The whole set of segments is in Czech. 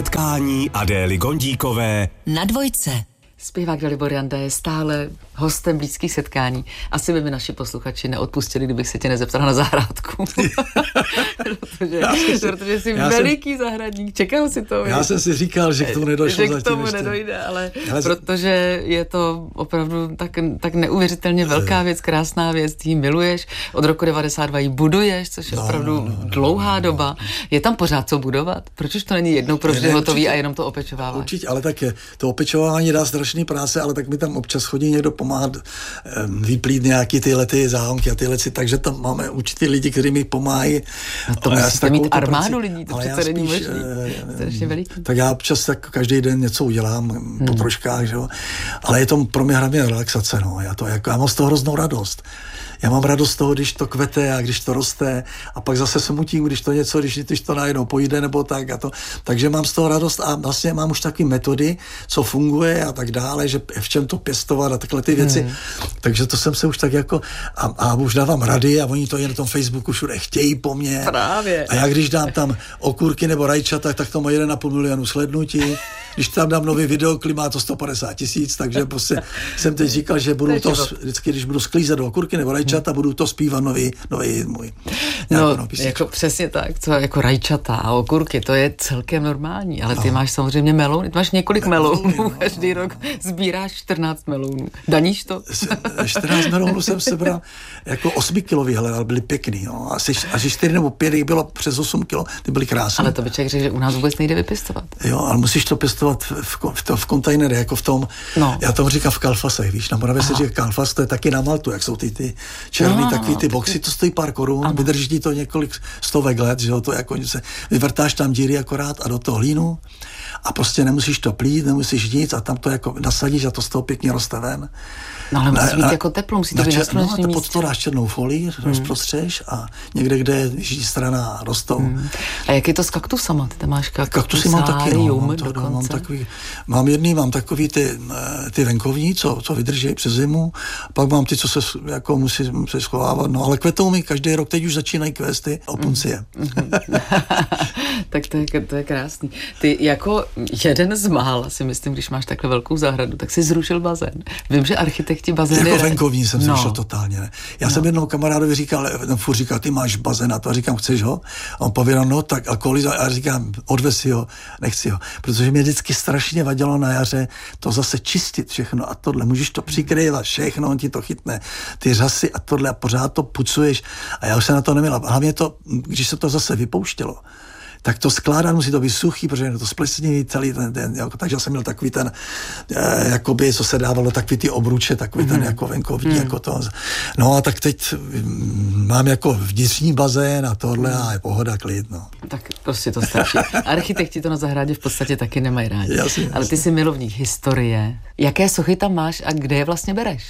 Setkání Adély Gondíkové na Dvojce. Zpěvák Dalibor Janda je stále hostem blízkých setkání. Asi by mi naši posluchači neodpustili, kdybych se tě nezeptala na zahrádku. protože jsi veliký zahradník. Čekal si to? Já jsem si říkal, že k tomu nedošlo. Že k tomu nedojde, ale protože je to opravdu tak neuvěřitelně velká věc, krásná věc. Ty ji miluješ, od roku 92 ji buduješ, což je opravdu dlouhá doba. Je tam pořád co budovat? Proč už to není jednou provždy hotový a jenom to opečováváš? Určitě, ale tak to opečování dá strašný práce, ale tak mi tam občas chodí někdo pomáhat vyplít nějaký tyhle záhonky a tyhle, takže tam máme určitý lidi, kteří mi pomáhají. No to musíte mít armádu lidí, to přece není možný. Strašně veliký. Tak já občas tak každý den něco udělám po troškách, že jo. Ale je to pro mě hlavně relaxace, no. Já mám z toho hroznou radost. Já mám radost z toho, když to kvete a když to roste a pak zase smutím, když to něco, když to najednou pojde nebo tak a to. Takže mám z toho radost a vlastně mám už takové metody, co funguje a tak dále, že v čem to pěstovat a takhle ty věci. Takže to jsem se už tak jako a už dávám rady a oni to jen na tom Facebooku všude chtějí po mně. Právě. A já když dám tam okurky nebo rajčata, tak to má 1,5 milionu slednutí. Když tam dám nový videoklip, má to 150 000, takže prostě jsem teď říkal, že budu to vždycky, když budu sklízet do okurky nebo rajčata, budu to zpívat nový můj. No, jako přesně tak, co jako rajčata a okurky, to je celkem normální, ale ty máš samozřejmě melouny, ty máš několik melounů, každý rok sbíráš 14 melounů. Daníš to? 14 melounů jsem sebral jako 8kilový, ale byly pěkný, no. Asi 4 nebo 5 jich bylo přes 8 kilo, ty byly krásné. Ale to by člověk řekl, že u nás vůbec nejde vypěstovat. Jo, ale musíš to pěstovat v kontejneru, jako v tom, já tomu říkám v kalfasech, víš, na Moravě se říká kalfas, to je taky na Maltu, jak jsou ty černý, takový ty boxy, to stojí pár korun, vydrží ti to několik stovek let, že jo, to jako se vyvrtáš tam díry akorát a do toho hlínu a prostě nemusíš to plít, nemusíš nic a tam to jako nasadíš a to z toho pěkně roste ven. No ale musí být jako teplo, musí to být na slunečním místě. Pod to dáš černou folii, rozprostřeš a někde, kde je jižní strana, rostou. A jak je to s kaktusama? Ty tam máš kaktusy mám taky, mám takový ty venkovní, co vydrží přes zimu, pak mám ty, co se jako musí schovávat, no ale kvetou mi každý rok, teď už začínají kvést opuncie. Tak to je krásný. Ty jako jeden z mála, si myslím, když máš takhle velkou zahradu, tak si zrušil bazén. Vím, že architekti bazény... Jako venkovní jsem zrušil totálně, ne. Já jsem jednomu kamarádovi říkal, furt říkal, ty máš bazén a to, a říkám, chceš ho? A on pověděl, no tak a kolik, a říkám, odvez si ho, nechci ho. Protože mě vždycky strašně vadilo na jaře to zase čistit všechno a tohle, můžeš to přikrývat všechno, on ti to chytne, ty řasy a tohle a pořád to pucuješ a já už se na to neměla. Hlavně to, když se to zase vypouštělo, tak to skládat musí to být suchý, protože je to splesnivý celý ten jako, takže jsem měl takový ten, jakoby, co se dávalo, takový ty obruče, takový ten jako venkovní, jako to. No a tak teď mám jako vnitřní bazén a tohle a je pohoda, klid, no. Tak prostě to stačí. Architekti to na zahradě v podstatě taky nemají rádi. Jasně. Ale ty jsi milovník historie. Jaké sochy tam máš a kde je vlastně bereš?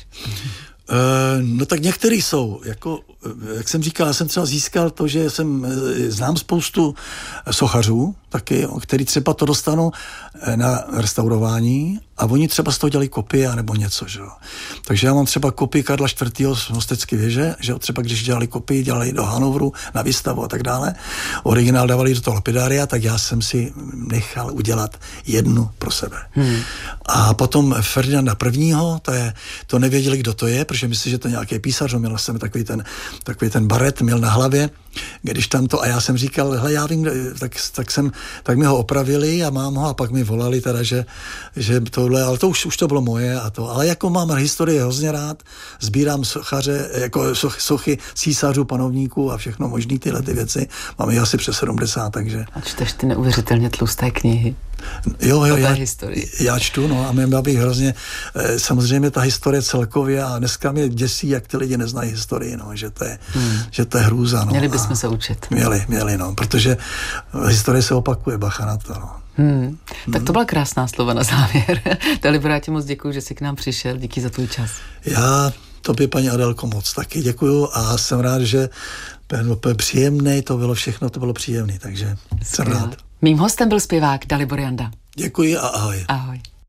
No tak některý jsou, jako, jak jsem říkal, já jsem třeba získal to, že znám spoustu sochařů, taky, který třeba to dostanou na restaurování a oni třeba z toho dělají kopie nebo něco, že jo. Takže já mám třeba kopii Karla IV. Z Mostecké věže, že jo, třeba když dělali kopii, dělali do Hanovru na výstavu a tak dále, originál dávali do toho lapidária, tak já jsem si nechal udělat jednu pro sebe. A potom Ferdinanda I., to nevěděli, kdo to je, protože myslí, že to nějaký písař, měl jsem takový ten baret, měl na hlavě, když tam to, a já jsem říkal, hele, já vím, tak mi ho opravili a mám ho a pak mi volali teda, že tohle, ale to už to bylo moje a to, ale jako mám historii hrozně rád, sbírám sochaře, jako sochy císařů, panovníků a všechno možný tyhle ty věci, mám jich asi přes 70, takže. A čteš ty neuvěřitelně tlusté knihy. Jo, já čtu, no a mě baví hrozně, samozřejmě ta historie celkově a dneska mě děsí, jak ty lidi neznají historii, no, že to je hrůza, no. Měli bychom se učit. Měli, no, protože historie se opakuje, bacha na to, no. Tak to byla krásná slova na závěr. Dalibor, já ti moc děkuju, že jsi k nám přišel, díky za tvůj čas. Já tobě, paní Adélko, moc taky děkuju a jsem rád, že příjemné to bylo všechno, to bylo příjemné, takže jsem rád. Mým hostem byl zpěvák Dalibor Janda. Děkuji a ahoj. Ahoj.